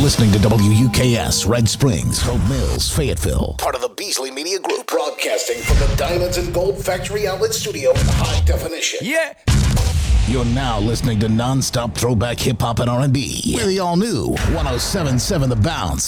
listening to WUKS, Red Springs, Hope Mills, Fayetteville. Part of the Beasley Media Group. Broadcasting from the Diamonds and Gold Factory Outlet Studio in high definition. Yeah. You're now listening to non-stop throwback hip-hop and R&B. With the all-new 107.7 The Bounce.